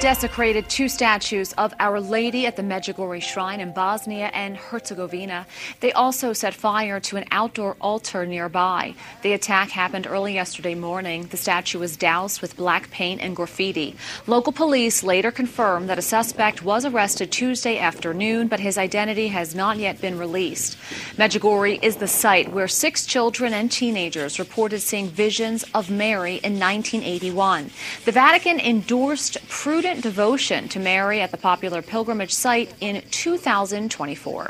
desecrated two statues of Our Lady at the Medjugorje Shrine in Bosnia and Herzegovina. They also set fire to an outdoor altar nearby. The attack happened early yesterday morning. The statue was doused with black paint and graffiti. Local police later confirmed that a suspect was arrested Tuesday afternoon, but his identity has not yet been released. Medjugorje is the site where 6 children and teenagers reported seeing visions of Mary in 1981. The Vatican endorsed prudent devotion to Mary at the popular pilgrimage site in 2024.